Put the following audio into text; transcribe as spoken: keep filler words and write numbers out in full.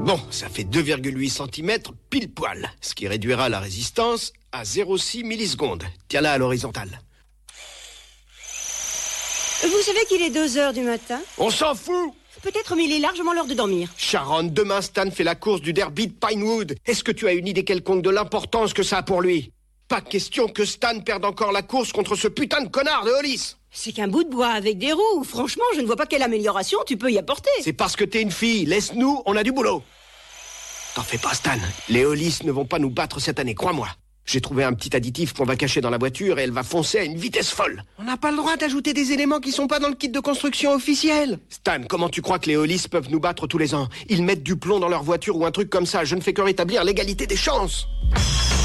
Bon, ça fait deux virgule huit centimètres pile poil, ce qui réduira la résistance à zéro virgule six millisecondes. Tiens-la à l'horizontale. Vous savez qu'il est deux heures du matin? On s'en fout! Peut-être, mais il est largement l'heure de dormir. Sharon, demain Stan fait la course du derby de Pinewood. Est-ce que tu as une idée quelconque de l'importance que ça a pour lui? Pas question que Stan perde encore la course contre ce putain de connard de Hollis. C'est qu'un bout de bois avec des roues. Franchement, je ne vois pas quelle amélioration tu peux y apporter. C'est parce que t'es une fille. Laisse-nous, on a du boulot. T'en fais pas, Stan. Les Hollis ne vont pas nous battre cette année, crois-moi. J'ai trouvé un petit additif qu'on va cacher dans la voiture et elle va foncer à une vitesse folle. On n'a pas le droit d'ajouter des éléments qui sont pas dans le kit de construction officiel. Stan, comment tu crois que les Hollis peuvent nous battre tous les ans? Ils mettent du plomb dans leur voiture ou un truc comme ça. Je ne fais que rétablir l'égalité des chances.